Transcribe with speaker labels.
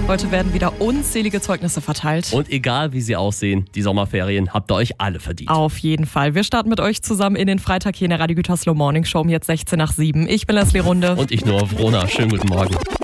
Speaker 1: Heute werden wieder unzählige Zeugnisse verteilt.
Speaker 2: Und egal wie sie aussehen, die Sommerferien habt ihr euch alle verdient.
Speaker 1: Auf jeden Fall. Wir starten mit euch zusammen in den Freitag hier in der Radio Gütersloh Morning Show um jetzt 16 nach 7. Ich bin Leslie Runde.
Speaker 2: Und ich nur, Vrona. Schönen guten Morgen.